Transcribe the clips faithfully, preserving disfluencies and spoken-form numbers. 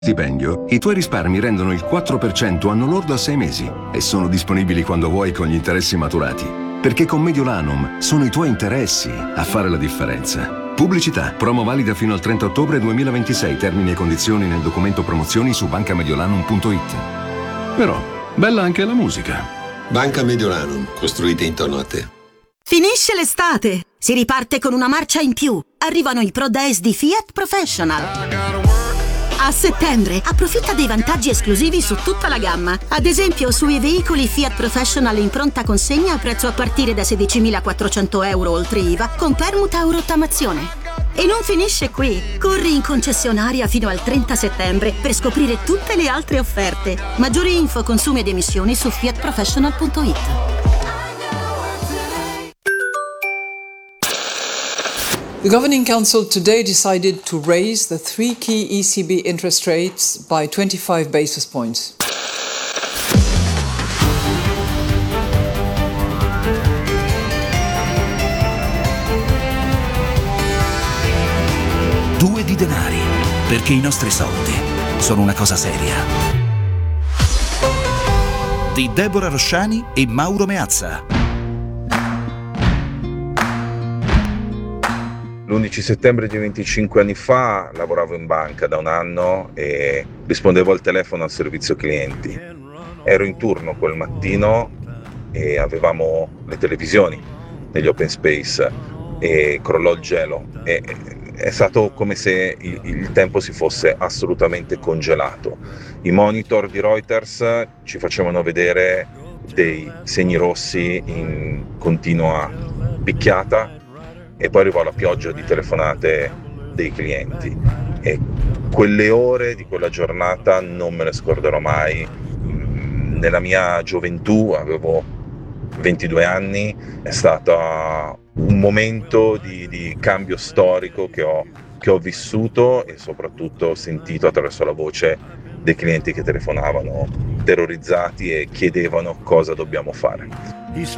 Stipendio, i tuoi risparmi rendono il quattro per cento anno lordo a sei mesi e sono disponibili quando vuoi con gli interessi maturati. Perché con Mediolanum sono i tuoi interessi a fare la differenza. Pubblicità. Promo valida fino al trenta ottobre duemilaventisei. Termini e condizioni nel documento promozioni su banca mediolanum punto it. Però, bella anche la musica. Banca Mediolanum, costruite intorno a te. Finisce l'estate! Si riparte con una marcia in più. Arrivano i Pro Days di Fiat Professional. A settembre approfitta dei vantaggi esclusivi su tutta la gamma. Ad esempio sui veicoli Fiat Professional in pronta consegna a prezzo a partire da sedicimilaquattrocento euro oltre I V A con permuta o rottamazione. E non finisce qui. Corri in concessionaria fino al trenta settembre per scoprire tutte le altre offerte. Maggiori info, consumi ed emissioni su fiat professional punto it. The Governing Council today decided to raise the three key E C B interest rates by twenty-five basis points. Due di denari, perché i nostri soldi sono una cosa seria. Di Deborah Rosciani e Mauro Meazza. L'undici settembre di venticinque anni fa lavoravo in banca da un anno e rispondevo al telefono al servizio clienti. Ero in turno quel mattino e avevamo le televisioni negli open space e crollò il gelo. E è stato come se il, il tempo si fosse assolutamente congelato. I monitor di Reuters ci facevano vedere dei segni rossi in continua picchiata. E poi arrivò la pioggia di telefonate dei clienti e quelle ore di quella giornata non me le scorderò mai. Nella mia gioventù, avevo ventidue anni, è stato un momento di, di cambio storico che ho, che ho vissuto e soprattutto sentito attraverso la voce dei clienti che telefonavano terrorizzati e chiedevano cosa dobbiamo fare.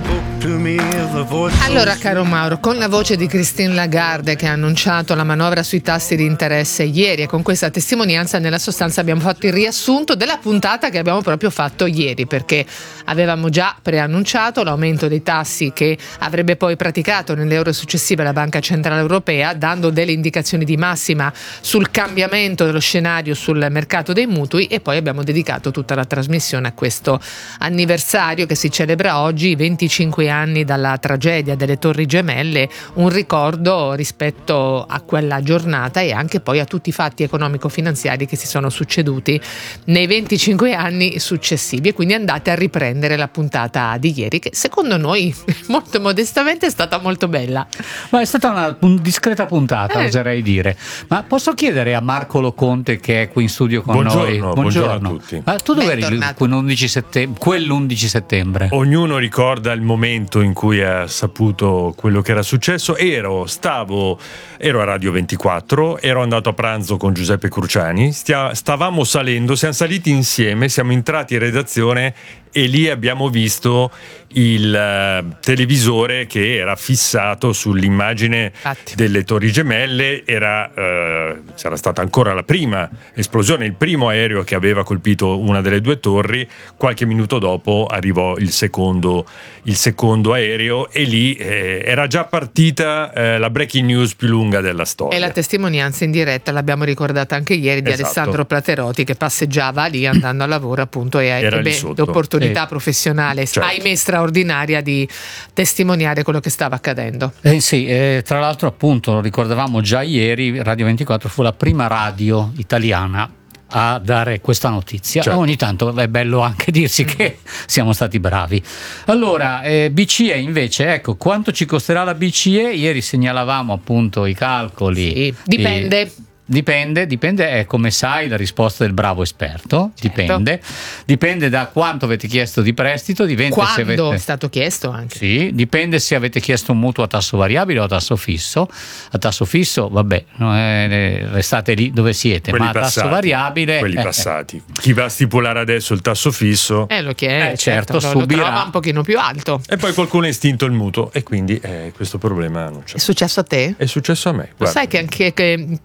Allora, caro Mauro, con la voce di Christine Lagarde che ha annunciato la manovra sui tassi di interesse ieri, e con questa testimonianza nella sostanza abbiamo fatto il riassunto della puntata che abbiamo proprio fatto ieri, perché avevamo già preannunciato l'aumento dei tassi che avrebbe poi praticato nelle ore successive la Banca Centrale Europea, dando delle indicazioni di massima sul cambiamento dello scenario sul mercato dei mutui, e poi abbiamo dedicato tutta la trasmissione a questo anniversario che si celebra oggi, venticinque anni dalla tragedia delle Torri Gemelle, un ricordo rispetto a quella giornata e anche poi a tutti i fatti economico-finanziari che si sono succeduti nei venticinque anni successivi. E quindi andate a riprendere la puntata di ieri, che secondo noi molto modestamente è stata molto bella. Ma è stata una un, discreta puntata, eh. oserei dire. Ma posso chiedere a Marco Loconte, che è qui in studio con buongiorno, noi? Buongiorno, buongiorno a tutti. Ma tu dove eri quell'undici settembre, quell'undici settembre? Ognuno ricorda il momento in cui ha saputo quello che era successo. Ero, stavo, ero a Radio ventiquattro, ero andato a pranzo con Giuseppe Cruciani, stia, stavamo salendo, siamo saliti insieme, siamo entrati in redazione e lì abbiamo visto il uh, televisore che era fissato sull'immagine Infatti. delle Torri Gemelle. Era uh, c'era stata ancora la prima esplosione, il primo aereo che aveva colpito una delle due torri. Qualche minuto dopo arrivò il secondo il secondo aereo e lì eh, era già partita eh, la breaking news più lunga della storia. E la testimonianza in diretta l'abbiamo ricordata anche ieri di esatto. Alessandro Platerotti, che passeggiava lì andando a lavoro appunto e ebbe l'opportunità professionale, certo. ahimè straordinaria, di testimoniare quello che stava accadendo. Eh sì, eh, tra l'altro appunto lo ricordavamo già ieri, Radio ventiquattro fu la prima radio italiana a dare questa notizia. Certo. Ogni tanto è bello anche dirsi che siamo stati bravi. Allora, eh, B C E invece, ecco, quanto ci costerà la B C E? Ieri segnalavamo appunto i calcoli. Sì, dipende. E... Dipende, dipende, è come sai la risposta del bravo esperto, certo. dipende, dipende da quanto avete chiesto di prestito, dipende quando se avete, è stato chiesto anche. Sì, dipende se avete chiesto un mutuo a tasso variabile o a tasso fisso. A tasso fisso, vabbè, eh, restate lì dove siete, quelli ma a passati, tasso variabile quelli eh, passati. Chi va a stipulare adesso il tasso fisso eh, lo chiede, eh, certo, certo lo, subirà lo trova un pochino più alto. E poi qualcuno ha estinto il mutuo e quindi eh, questo problema non c'è. È successo a te? È successo a me. Lo sai che anche che per quello che mi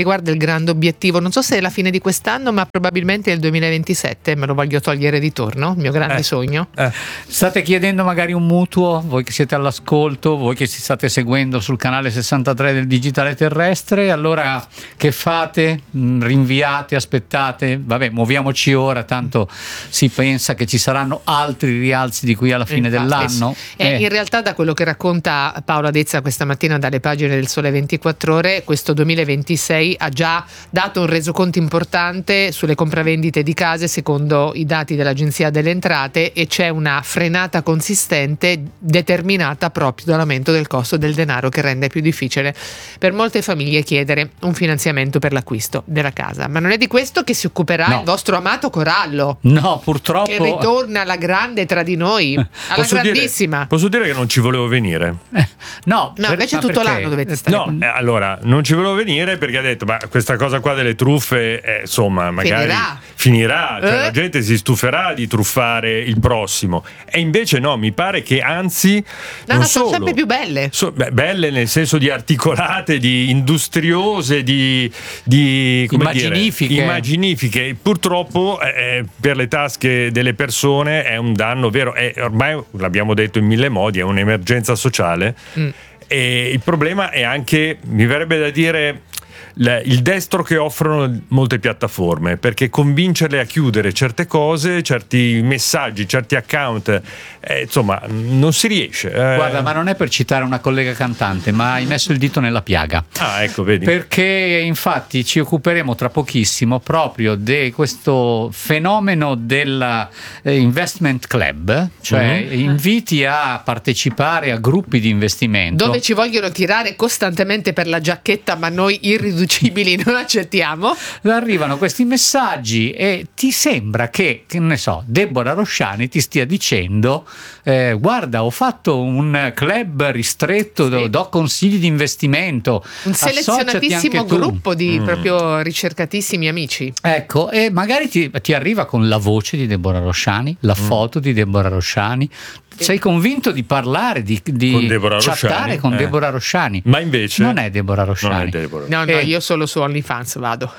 riguarda il grande obiettivo, non so se è la fine di quest'anno, ma probabilmente è il duemilaventisette, me lo voglio togliere di torno, il mio grande Eh. sogno. Eh. State chiedendo magari un mutuo, voi che siete all'ascolto, voi che ci state seguendo sul canale sessantatré del Digitale Terrestre, allora che fate? Mm, Rinviate, aspettate? Vabbè, muoviamoci ora, tanto si pensa che ci saranno altri rialzi di qui alla fine Infatti, dell'anno. Eh, Eh. In realtà, da quello che racconta Paola Dezza questa mattina dalle pagine del Sole ventiquattro Ore, questo duemilaventisei ha già dato un resoconto importante sulle compravendite di case secondo i dati dell'Agenzia delle Entrate, e c'è una frenata consistente determinata proprio dall'aumento del costo del denaro, che rende più difficile per molte famiglie chiedere un finanziamento per l'acquisto della casa. Ma non è di questo che si occuperà No. il vostro amato Corallo, No, purtroppo. che ritorna alla grande tra di noi, alla Posso dire, grandissima. posso dire che non ci volevo venire. Eh, no, No, per- invece ma tutto perché? l'anno dovete stare No, eh, allora non ci volevo venire perché ha detto: ma questa cosa qua delle truffe, eh, insomma, magari Finirà. finirà, cioè, Eh? la gente si stuferà di truffare il prossimo. E invece no, mi pare che anzi, No, non no, sono solo, sempre più belle. so- beh, belle nel senso di articolate, di industriose, di, di come Immaginifiche. dire, immaginifiche. Purtroppo eh, per le tasche delle persone è un danno vero. È, ormai l'abbiamo detto in mille modi, è un'emergenza sociale. Mm. E il problema è anche, mi verrebbe da dire, l- il destro che offrono molte piattaforme, perché convincerle a chiudere certe cose, certi messaggi, certi account, eh, insomma, non si riesce. eh. Guarda, ma non è per citare una collega cantante, ma hai messo il dito nella piaga. Ah, ecco, vedi. Perché infatti ci occuperemo tra pochissimo proprio di questo fenomeno della eh, investment club, cioè Mhm. inviti a partecipare a gruppi di investimento. Dove ci vogliono tirare costantemente per la giacchetta, ma noi irriducibili non accettiamo. Arrivano questi messaggi e ti sembra che, che ne so, Deborah Rosciani ti stia dicendo eh, guarda, ho fatto un club ristretto, do, do consigli di investimento, Un associati selezionatissimo anche tu. gruppo di Mm. proprio ricercatissimi amici. Ecco, e magari ti, ti arriva con la voce di Deborah Rosciani, la Mm. foto di Deborah Rosciani. Sei convinto di parlare, di, di Con Deborah chattare Rosciani? con Eh. Deborah Rosciani. Ma invece Non è Deborah Rosciani. non è Deborah. No, no, Eh. io solo su OnlyFans vado.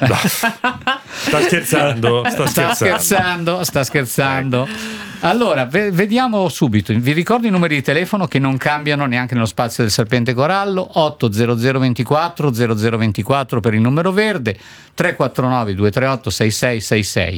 Sta scherzando, sta Sta scherzando. scherzando, sta scherzando. Allora, ve- vediamo subito. Vi ricordo i numeri di telefono che non cambiano neanche nello spazio del Serpente Corallo: otto zero zero ventiquattro zero zero ventiquattro per il numero verde, tre quattro nove due tre otto sei sei sei sei.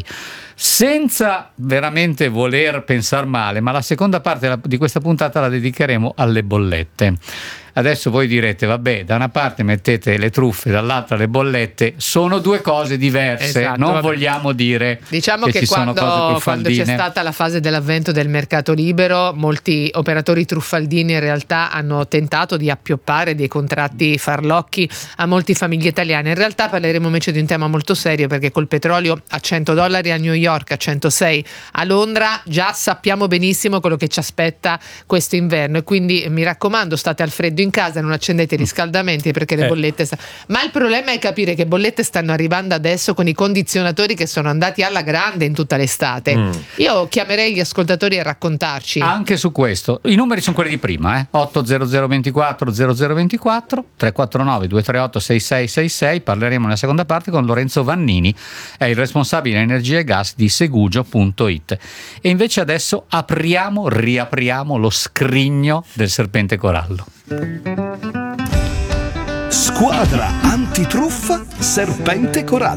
Senza veramente voler pensare male, ma la seconda parte della- di questa puntata la dedicheremo alle bollette. Adesso voi direte, vabbè, da una parte mettete le truffe, dall'altra le bollette, sono due cose diverse, Esatto, non vabbè. vogliamo dire Diciamo che, che, ci sono quando, cose quando truffaldine. c'è stata la fase dell'avvento del mercato libero, molti operatori truffaldini in realtà hanno tentato di appioppare dei contratti farlocchi a molte famiglie italiane. In realtà parleremo invece di un tema molto serio, perché col petrolio a cento dollari a New York, a centosei a Londra, già sappiamo benissimo quello che ci aspetta questo inverno, e quindi mi raccomando, state al freddo in casa, non accendete i riscaldamenti perché le Eh. bollette sta... ma il problema è capire che bollette stanno arrivando adesso con i condizionatori che sono andati alla grande in tutta l'estate. Mm. Io chiamerei gli ascoltatori a raccontarci. Anche su questo, i numeri sono quelli di prima, eh? otto zero zero ventiquattro zero zero ventiquattro, tre quattro nove due tre otto sei sei sei sei. Parleremo nella seconda parte con Lorenzo Vannini, è il responsabile energia e gas di Segugio punto it. E invece adesso apriamo, riapriamo lo scrigno del Serpente Corallo. Squadra antitruffa Serpente Corallo.